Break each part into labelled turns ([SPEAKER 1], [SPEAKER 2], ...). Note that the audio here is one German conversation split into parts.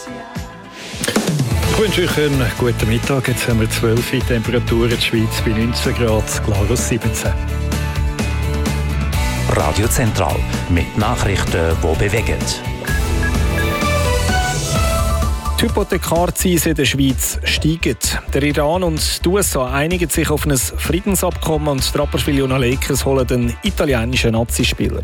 [SPEAKER 1] Ich wünsche euch einen guten Mittag. Jetzt haben wir 12 Uhr, Temperatur in der Schweiz bei 19 Grad, Glarus 17.
[SPEAKER 2] Radio Zentral mit Nachrichten, die bewegen.
[SPEAKER 1] Die Hypothekarzinsen in der Schweiz steigen. Der Iran und die USA einigen sich auf ein Friedensabkommen und die Rapperswil-Jona Lakers holen den italienischen Nazispieler.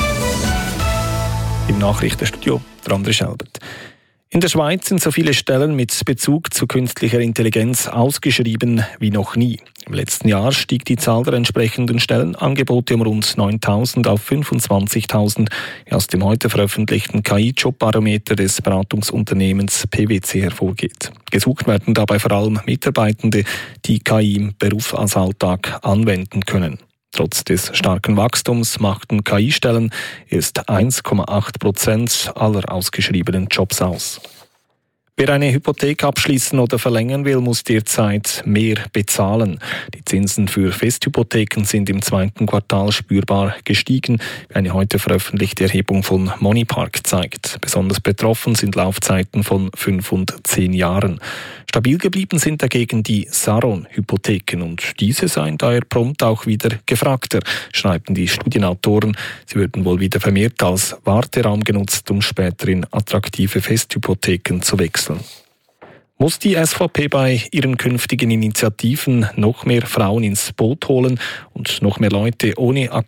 [SPEAKER 1] Im Nachrichtenstudio der André Schelbert. In der Schweiz sind so viele Stellen mit Bezug zu künstlicher Intelligenz ausgeschrieben wie noch nie. Im letzten Jahr stieg die Zahl der entsprechenden Stellenangebote um rund 9.000 auf 25.000, wie aus dem heute veröffentlichten KI-Jobbarometer des Beratungsunternehmens PwC hervorgeht. Gesucht werden dabei vor allem Mitarbeitende, die KI im Berufsalltag anwenden können. Trotz des starken Wachstums machten KI-Stellen erst 1,8% aller ausgeschriebenen Jobs aus. Wer eine Hypothek abschließen oder verlängern will, muss derzeit mehr bezahlen. Die Zinsen für Festhypotheken sind im zweiten Quartal spürbar gestiegen, wie eine heute veröffentlichte Erhebung von Moneypark zeigt. Besonders betroffen sind Laufzeiten von 5 und 10 Jahren. Stabil geblieben sind dagegen die Saron-Hypotheken und diese seien daher prompt auch wieder gefragter, schreiben die Studienautoren. Sie würden wohl wieder vermehrt als Warteraum genutzt, um später in attraktive Festhypotheken zu wechseln. Muss die SVP bei ihren künftigen Initiativen noch mehr Frauen ins Boot holen und noch mehr Leute ohne